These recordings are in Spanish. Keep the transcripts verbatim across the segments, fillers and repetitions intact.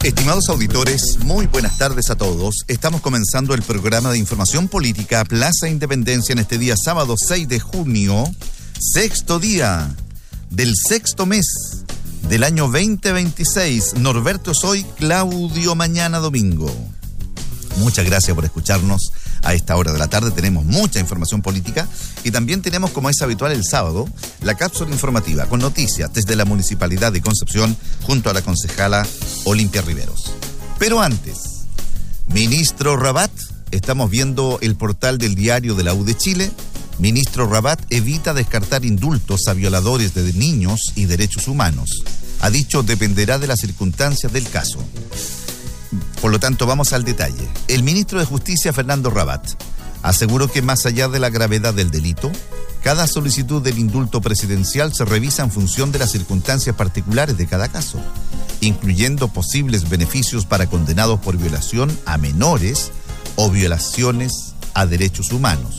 Estimados auditores, muy buenas tardes a todos. Estamos comenzando el programa de información política Plaza Independencia en este día sábado seis de junio, sexto día del sexto mes del año veinte veintiséis. Norberto Soy, Claudio mañana domingo. Muchas gracias por escucharnos a esta hora de la tarde. Tenemos mucha información política y también tenemos, como es habitual el sábado, la cápsula informativa con noticias desde la Municipalidad de Concepción junto a la concejala Olimpia Riveros. Pero antes, ministro Rabat, estamos viendo el portal del diario de la U de Chile. Ministro Rabat evita descartar indultos a violadores de niños y derechos humanos. Ha dicho dependerá de las circunstancias del caso. Por lo tanto, vamos al detalle. El ministro de Justicia, Fernando Rabat, aseguró que más allá de la gravedad del delito, cada solicitud del indulto presidencial se revisa en función de las circunstancias particulares de cada caso, incluyendo posibles beneficios para condenados por violación a menores o violaciones a derechos humanos.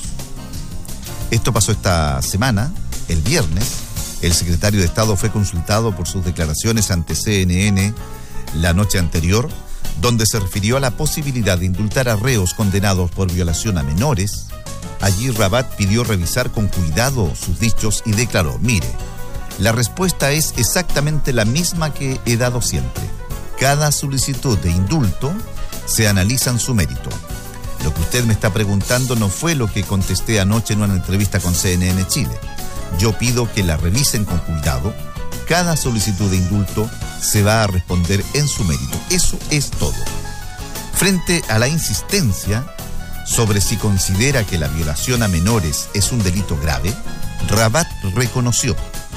Esto pasó esta semana, el viernes. El secretario de Estado fue consultado por sus declaraciones ante C N N la noche anterior, donde se refirió a la posibilidad de indultar a reos condenados por violación a menores. Allí Rabat pidió revisar con cuidado sus dichos y declaró: mire, la respuesta es exactamente la misma que he dado siempre. Cada solicitud de indulto se analiza en su mérito. Lo que usted me está preguntando no fue lo que contesté anoche en una entrevista con C N N Chile. Yo pido que la revisen con cuidado. Cada solicitud de indulto se va a responder en su mérito. Eso es todo. Frente a la insistencia sobre si considera que la violación a menores es un delito grave, Rabat reconoció: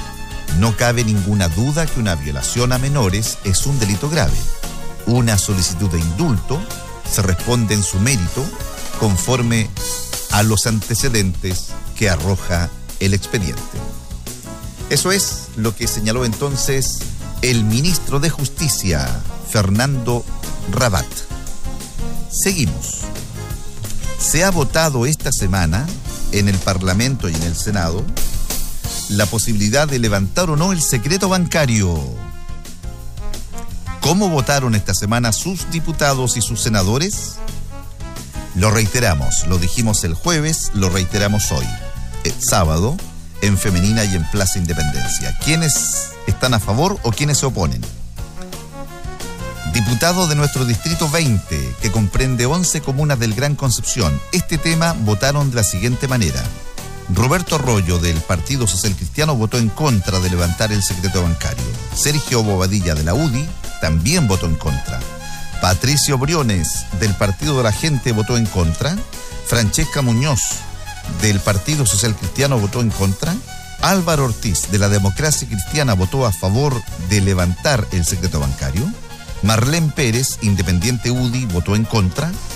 no cabe ninguna duda que una violación a menores es un delito grave. Una solicitud de indulto se responde en su mérito conforme a los antecedentes que arroja el expediente. Eso es lo que señaló entonces el ministro de Justicia, Fernando Rabat. Seguimos. Se ha votado esta semana en el Parlamento y en el Senado la posibilidad de levantar o no el secreto bancario. ¿Cómo votaron esta semana sus diputados y sus senadores? Lo reiteramos, lo dijimos el jueves, lo reiteramos hoy, el sábado, en Femenina y en Plaza Independencia. ¿Quiénes están a favor o quiénes se oponen? Diputados de nuestro Distrito veinte, que comprende once comunas del Gran Concepción, este tema votaron de la siguiente manera. Roberto Arroyo, del Partido Social Cristiano, votó en contra de levantar el secreto bancario. Sergio Bobadilla, de la U D I, también votó en contra. Patricio Briones, del Partido de la Gente, votó en contra. Francesca Muñoz, del Partido Social Cristiano, votó en contra. Álvaro Ortiz, de la Democracia Cristiana, votó a favor de levantar el secreto bancario. Marlene Pérez, independiente U D I, votó en contra.